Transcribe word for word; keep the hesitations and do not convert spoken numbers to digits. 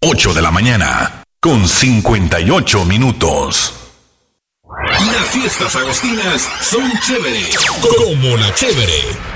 ocho de la mañana, con cincuenta y ocho minutos. Las fiestas agostinas son chéveres, como la chévere.